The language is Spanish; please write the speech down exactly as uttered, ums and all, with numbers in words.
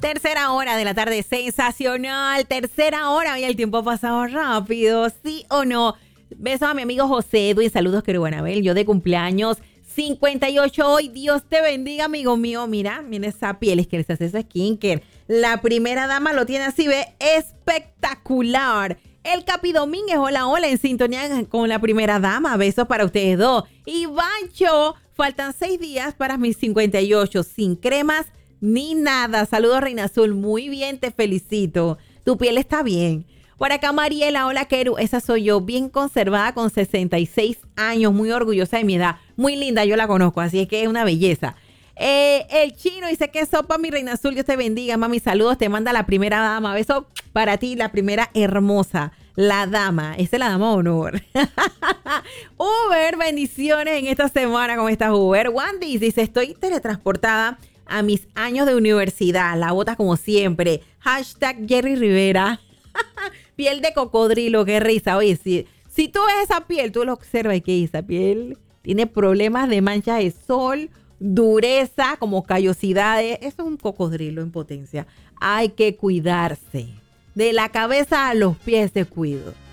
Tercera hora de la tarde, sensacional. Tercera hora, y el tiempo ha pasado rápido, ¿sí o no? Besos a mi amigo José Edwin, saludos, querido Anabel. Yo de cumpleaños cincuenta y ocho hoy. Dios te bendiga, amigo mío. Mira, mira esa piel, es que les hace ese skincare. La primera dama lo tiene así, ve, espectacular. El Capi Domínguez, hola, hola, en sintonía con la primera dama. Besos para ustedes dos. Y Bancho, faltan seis días para mis cincuenta y ocho, sin cremas ni nada. Saludos, Reina Azul. Muy bien, te felicito. Tu piel está bien. Por acá, Mariela, hola, Keru. Esa soy yo, bien conservada con sesenta y seis años, muy orgullosa de mi edad. Muy linda, yo la conozco, así es que es una belleza. Eh, el Chino dice que sopa, mi Reina Azul. Dios te bendiga, mami. Saludos, te manda la primera dama. Beso para ti, la primera hermosa. La dama. ¿Esa es la dama de honor? Uber, bendiciones en esta semana. ¿Cómo estás, Uber? Wandy dice, estoy teletransportada a mis años de universidad. La botas como siempre. Hashtag Jerry Rivera. Piel de cocodrilo, qué risa. Oye, si, si tú ves esa piel, tú lo observas y que esa piel tiene problemas de mancha de sol, dureza, como callosidades. Eso es un cocodrilo en potencia. Hay que cuidarse. De la cabeza a los pies de cuido.